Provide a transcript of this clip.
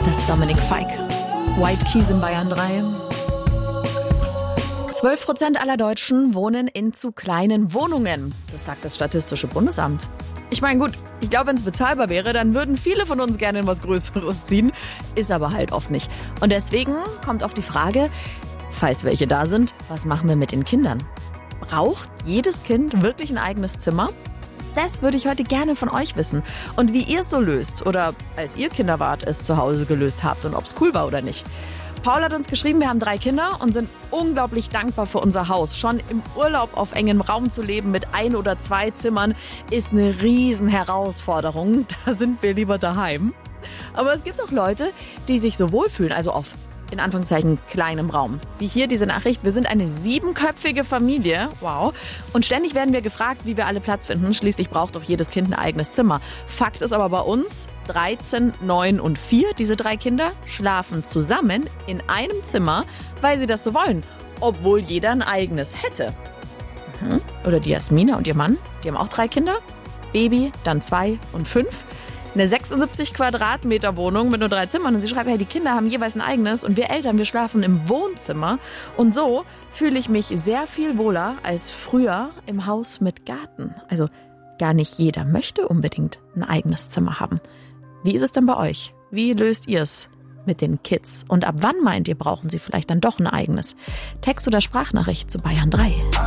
Das ist Dominik Feick. White Keys in Bayern 3. 12% aller Deutschen wohnen in zu kleinen Wohnungen. Das sagt das Statistische Bundesamt. Ich meine, gut, ich glaube, wenn es bezahlbar wäre, dann würden viele von uns gerne in was Größeres ziehen. Ist aber halt oft nicht. Und deswegen kommt auf die Frage, falls welche da sind, was machen wir mit den Kindern? Braucht jedes Kind wirklich ein eigenes Zimmer? Das würde ich heute gerne von euch wissen. Und wie ihr es so löst oder als ihr Kinder wart, es zu Hause gelöst habt und ob es cool war oder nicht. Paul hat uns geschrieben, wir haben 3 Kinder und sind unglaublich dankbar für unser Haus. Schon im Urlaub auf engem Raum zu leben mit 1 oder 2 Zimmern ist eine riesen Herausforderung. Da sind wir lieber daheim. Aber es gibt auch Leute, die sich so wohlfühlen, also auf in Anführungszeichen kleinem Raum. Wie hier diese Nachricht, wir sind eine 7-köpfige Familie, wow. Und ständig werden wir gefragt, wie wir alle Platz finden. Schließlich braucht doch jedes Kind ein eigenes Zimmer. Fakt ist aber bei uns, 13, 9 und 4, diese 3 Kinder, schlafen zusammen in einem Zimmer, weil sie das so wollen. Obwohl jeder ein eigenes hätte. Oder die Jasmina und ihr Mann, die haben auch 3 Kinder. Baby, dann 2 und 5. Eine 76 Quadratmeter Wohnung mit nur 3 Zimmern. Und sie schreibt, hey, die Kinder haben jeweils ein eigenes und wir Eltern, wir schlafen im Wohnzimmer. Und so fühle ich mich sehr viel wohler als früher im Haus mit Garten. Also gar nicht jeder möchte unbedingt ein eigenes Zimmer haben. Wie ist es denn bei euch? Wie löst ihr es mit den Kids? Und ab wann meint ihr, brauchen sie vielleicht dann doch ein eigenes? Text oder Sprachnachricht zu Bayern 3.